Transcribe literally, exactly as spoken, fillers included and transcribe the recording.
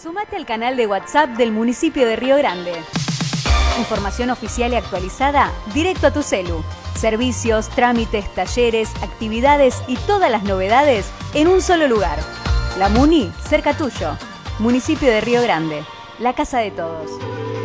Sumate al canal de WhatsApp del municipio de Río Grande. Información oficial y actualizada directo a tu celu. Servicios, trámites, talleres, actividades y todas las novedades en un solo lugar. La Muni, cerca tuyo. Municipio de Río Grande, la casa de todos.